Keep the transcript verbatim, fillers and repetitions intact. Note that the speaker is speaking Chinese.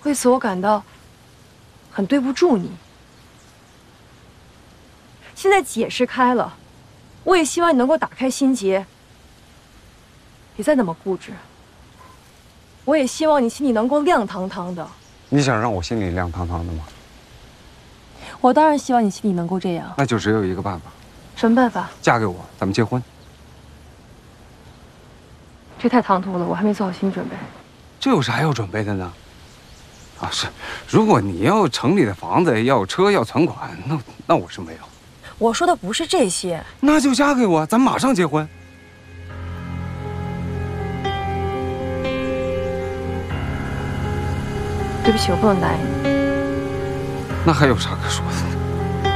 为此我感到很对不住你。现在解释开了，我也希望你能够打开心结，别再那么固执。我也希望你心里能够亮堂堂的。 你想让我心里亮堂堂的吗？ 我当然希望你心里能够这样。 那就只有一个办法。 什么办法？ 嫁给我，咱们结婚。 这太唐突了，我还没做好心理准备。 这有啥要准备的呢？啊，是，如果你要城里的房子，要车，要存款，那那我是没有。 我说的不是这些。 那就嫁给我，咱们马上结婚。 对不起，我不能答应你。 那还有啥可说的？